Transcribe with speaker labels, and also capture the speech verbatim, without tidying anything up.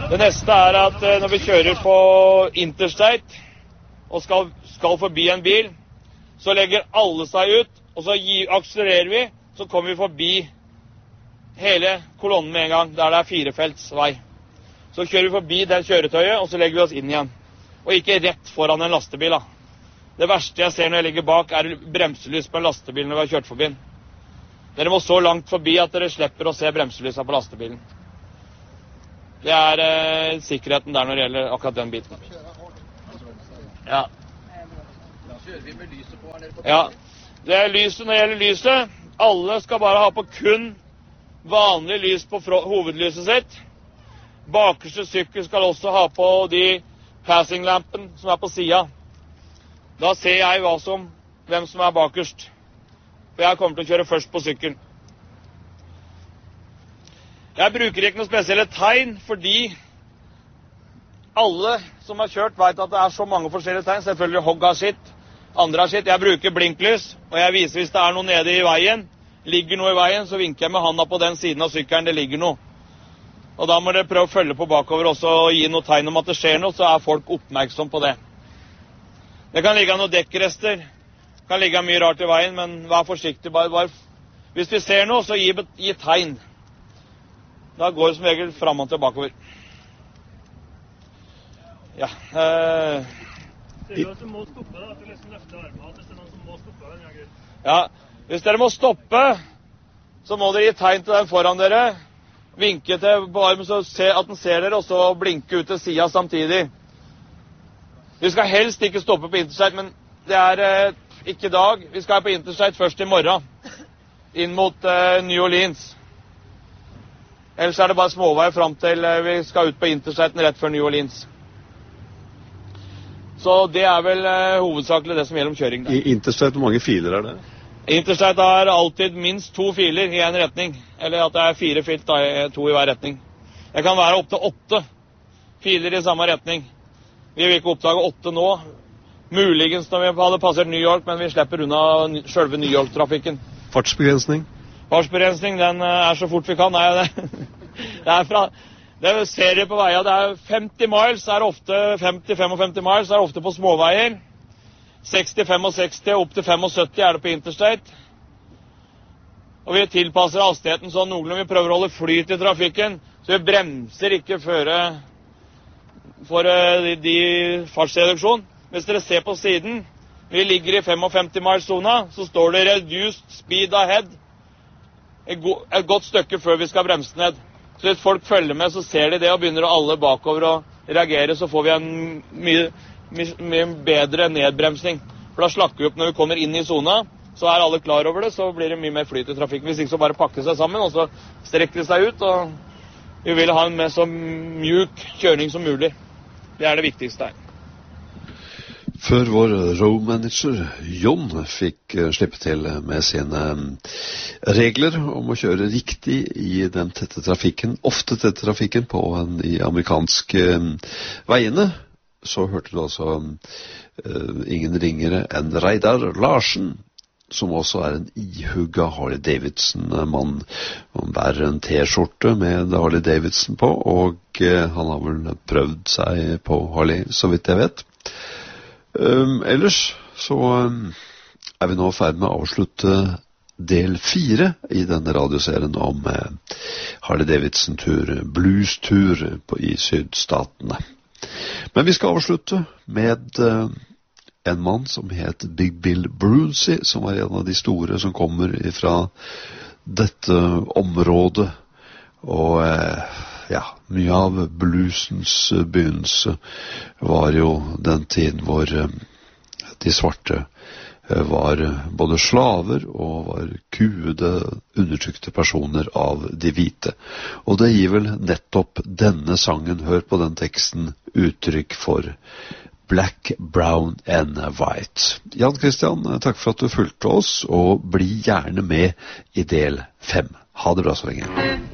Speaker 1: Det neste er at uh, når vi kjører på Interstate og skal, skal forbi en bil, så legger alle seg ut, og så gi, akselererer vi, så kommer vi forbi hele kolonnen med en gang, der det er firefelts vei. Så kjører vi forbi det kjøretøyet, og så legger vi oss inn igjen. Og ikke rett foran en lastebil, da. Det verste jeg ser når jeg ligger bak, er bremselys på en lastebil når vi har kjørt forbi den. Dere må så langt forbi at dere slipper å se bremselysa på lastebilen. Det er eh, sikkerheten der når det gjelder akkurat den biten. Ja. Ja, det er lyset når det gjelder lyset. Alle skal bare ha på kun vanlig lys på hovedlyset sitt. Bakerste sykkel skal også ha på de passing-lampen som er på siden. Da ser jeg hva som, hvem som er bakerst. For jeg kommer til å kjøre først på sykkelen. Jeg bruker ikke noen spesielle tegn, fordi alle som har kjørt vet at det er så mange forskjellige tegn. Selvfølgelig hogg har sitt, andre har sitt. Jeg bruker blinklys, og jeg viser hvis det er noe nede i veien. Ligger noe i veien, så vinker jeg med handa på den siden av sykkelen det ligger noe. Og da må dere prøve å følge på bakover også og gi noe tegn om at det skjer noe, så er folk oppmerksom på det. Det kan ligge noen dekkrester, det kan ligge mye rart i veien, men vær forsiktig. Bare, bare. Hvis vi ser noe, så gi, gi tegn. Da går det som regel frem og tilbakeover. Ja. Eh,
Speaker 2: det er jo at du må stoppe da, at du liksom løfter armene, hvis det er noen som må stoppe den, ja, greit.
Speaker 1: Ja, hvis dere må stoppe, så må dere gi tegn til den foran dere. Vinke til på armen så at den ser dere, og så blinke ut til siden samtidig. Vi skal helst ikke stoppe på Interstate, men det er eh, ikke i dag. Vi skal på Interstate først i morgen, inn mot eh, New Orleans. Ellers er det bare småveier frem til eh, vi skal ut på Interstaten rett før New Orleans. Så det er vel eh, hovedsakelig det som gjelder om kjøring.
Speaker 3: I Interstate, hvor mange filer er det?
Speaker 1: Interstate har alltid minst to filer i en retning, eller at det er fire filt, da, to i hver retning. Det kan være opp til åtte filer i samme retning. Vi vil ikke oppdage åtte nå, muligens når vi hadde passert New York, men vi slipper unna selve New York-trafikken.
Speaker 3: Fartsbegrensning?
Speaker 1: Fartsbegrensning, den er så fort vi kan. Nei, det, det er fra, det er serier på veier, det er femti miles, er ofte femti til femtifem miles, er ofte på småveier. seksti til sekstifem, opp til syttifem er det på Interstate. Og vi tilpasser hastigheten sånn noenlunde, vi prøver å holde flyt i trafikken, så vi bremser ikke føre for uh, de, de fartsreduksjon. Hvis dere ser på siden, vi ligger i femtifem miles-zona, så står det reduced speed ahead et, go et godt stykke før vi skal bremse ned. Så hvis folk følger med, så ser de det og begynner alle bakover å reagere, så får vi en mye, mye, mye bedre nedbremsning. For da slakker vi opp når vi kommer inn i zona, så er alle klar over det, så blir det mye mer flyt i trafikken. Hvis ikke så bare pakker seg sammen, og så strekker de seg ut, og vi vil ha en med så mjuk kjøring som mulig. Det er det viktigste her.
Speaker 3: Før vår road-manager Jon fikk slippe til med sine regler om å kjøre riktig i den tette trafikken, ofte tette trafikken på de amerikanske veiene, så hørte du altså uh, ingen ringere enn Reidar Larsen, som også er en ihugga Harley Davidson-mann. Han bærer en t-skjorte med Harley Davidson på, og uh, han har vel prøvd seg på Harley, så vidt jeg vet. Um, ellers så um, er vi nå ferdig med å avslutte del fire i denne radioserien om uh, Harley Davidson-tur, blues-tur på, i sydstatene. Men vi skal avslutte med uh, en mann som het Big Bill Brucey, som var en av de store som kommer fra dette området. Og uh, ja, mye av bluesens begynnelse var jo den tiden hvor uh, de svarte uh, var både slaver og var kuede, undertrykte personer av de hvite. Og det gir vel nettopp denne sangen, hør på den teksten, uttrykk for Black, Brown and White. Jan Christian, takk for at du fulgte oss, og bli gjerne med i del fem. Ha det bra så lenge.